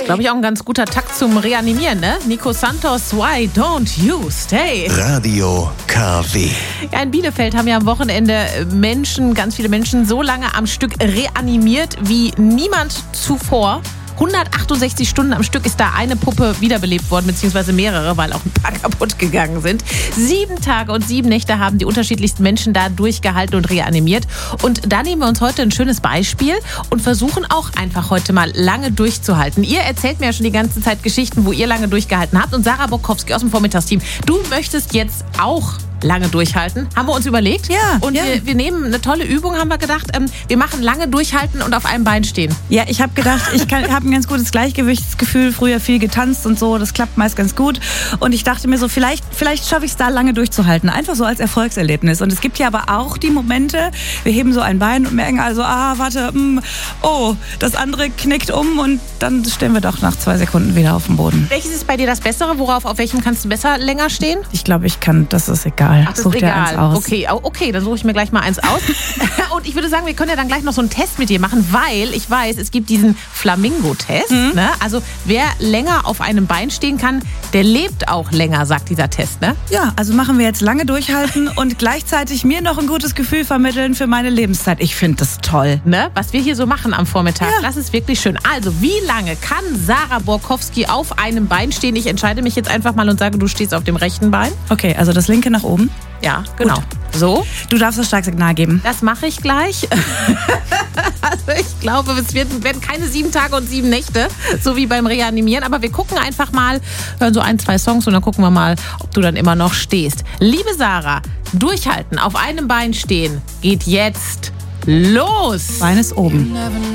Glaube ich auch ein ganz guter Takt zum Reanimieren, ne? Nico Santos, Why Don't You Stay? Radio KW. Ja, in Bielefeld haben ja am Wochenende ganz viele Menschen so lange am Stück reanimiert wie niemand zuvor. 168 Stunden am Stück ist da eine Puppe wiederbelebt worden, beziehungsweise mehrere, weil auch ein paar kaputt gegangen sind. 7 Tage und 7 Nächte haben die unterschiedlichsten Menschen da durchgehalten und reanimiert. Und da nehmen wir uns heute ein schönes Beispiel und versuchen auch einfach heute mal lange durchzuhalten. Ihr erzählt mir ja schon die ganze Zeit Geschichten, wo ihr lange durchgehalten habt. Und Sarah Borkowski aus dem Vormittagsteam, du möchtest jetzt auch lange durchhalten. Haben wir uns überlegt. Ja. Und wir nehmen eine tolle Übung, haben wir gedacht. Wir machen lange durchhalten und auf einem Bein stehen. Ja, ich habe gedacht, ich habe ein ganz gutes Gleichgewichtsgefühl. Früher viel getanzt und so. Das klappt meist ganz gut. Und ich dachte mir so, vielleicht schaffe ich es da lange durchzuhalten. Einfach so als Erfolgserlebnis. Und es gibt ja aber auch die Momente, wir heben so ein Bein und merken also, warte, das andere knickt um und dann stehen wir doch nach 2 Sekunden wieder auf dem Boden. Welches ist bei dir das Bessere? Auf welchem kannst du besser länger stehen? Ich glaube, ich kann, das ist egal. Ach, das Such ist dir egal. eins aus. Okay, dann suche ich mir gleich mal eins aus. Und ich würde sagen, wir können ja dann gleich noch so einen Test mit dir machen, weil ich weiß, es gibt diesen Flamingo-Test. Ne? Also wer länger auf einem Bein stehen kann, der lebt auch länger, sagt dieser Test. Ne? Ja, also machen wir jetzt lange durchhalten und gleichzeitig mir noch ein gutes Gefühl vermitteln für meine Lebenszeit. Ich finde das toll. Ne? Was wir hier so machen am Vormittag, das ist wirklich schön. Also, wie lange kann Sarah Borkowski auf einem Bein stehen? Ich entscheide mich jetzt einfach mal und sage, du stehst auf dem rechten Bein. Okay, also das linke nach oben. Ja, genau. Gut. So. Du darfst das Starksignal geben. Das mache ich gleich. Also ich glaube, es werden keine 7 Tage und 7 Nächte, so wie beim Reanimieren. Aber wir gucken einfach mal, hören so 1, 2 Songs und dann gucken wir mal, ob du dann immer noch stehst. Liebe Sarah, durchhalten, auf einem Bein stehen, geht jetzt los. Bein ist oben.